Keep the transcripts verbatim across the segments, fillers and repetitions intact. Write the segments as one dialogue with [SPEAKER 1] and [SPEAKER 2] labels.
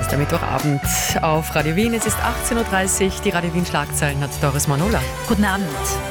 [SPEAKER 1] Der Mittwochabend auf Radio Wien. Es ist achtzehn Uhr dreißig. Die Radio Wien Schlagzeilen hat Doris Manola.
[SPEAKER 2] Guten Abend.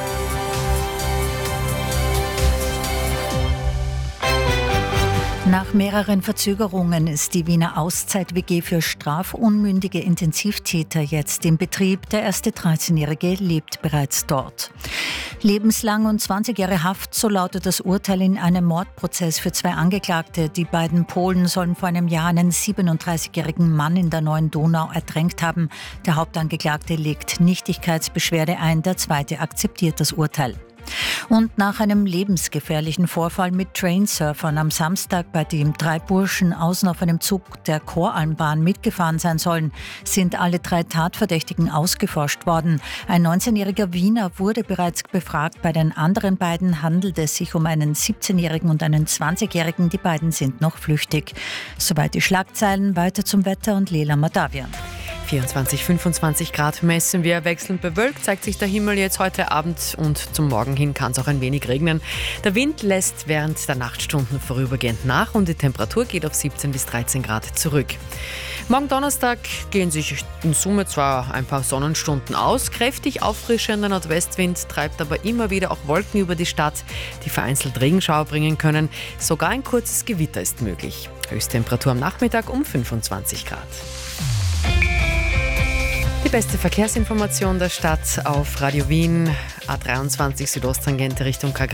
[SPEAKER 2] Nach mehreren Verzögerungen ist die Wiener Auszeit-W G für strafunmündige Intensivtäter jetzt in Betrieb. Der erste dreizehnjährige lebt bereits dort. Lebenslang und zwanzig Jahre Haft, so lautet das Urteil in einem Mordprozess für zwei Angeklagte. Die beiden Polen sollen vor einem Jahr einen siebenunddreißigjährigen Mann in der Neuen Donau ertränkt haben. Der Hauptangeklagte legt Nichtigkeitsbeschwerde ein, der zweite akzeptiert das Urteil. Und nach einem lebensgefährlichen Vorfall mit Trainsurfern am Samstag, bei dem drei Burschen außen auf einem Zug der Koralmbahn mitgefahren sein sollen, sind alle drei Tatverdächtigen ausgeforscht worden. Ein neunzehnjähriger Wiener wurde bereits befragt. Bei den anderen beiden handelt es sich um einen siebzehnjährigen und einen zwanzigjährigen. Die beiden sind noch flüchtig. Soweit die Schlagzeilen. Weiter zum Wetter und Lela Madavian.
[SPEAKER 1] vierundzwanzig, fünfundzwanzig Grad messen wir. Wechselnd bewölkt zeigt sich der Himmel jetzt heute Abend und zum Morgen hin kann es auch ein wenig regnen. Der Wind lässt während der Nachtstunden vorübergehend nach und die Temperatur geht auf siebzehn bis dreizehn Grad zurück. Morgen Donnerstag gehen sich in Summe zwar ein paar Sonnenstunden aus, kräftig auffrischender Nordwestwind treibt aber immer wieder auch Wolken über die Stadt, die vereinzelt Regenschauer bringen können. Sogar ein kurzes Gewitter ist möglich. Höchsttemperatur am Nachmittag um fünfundzwanzig Grad. Die beste Verkehrsinformation der Stadt auf Radio Wien, A dreiundzwanzig Südosttangente Richtung K